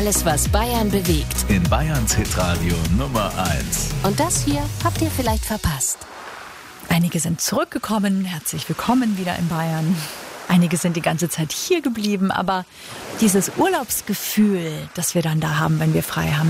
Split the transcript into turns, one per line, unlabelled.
alles, was Bayern bewegt.
In Bayerns Hitradio Nummer 1.
Und das hier habt ihr vielleicht verpasst.
Einige sind zurückgekommen, herzlich willkommen wieder in Bayern. Einige sind die ganze Zeit hier geblieben, aber dieses Urlaubsgefühl, das wir dann da haben, wenn wir frei haben,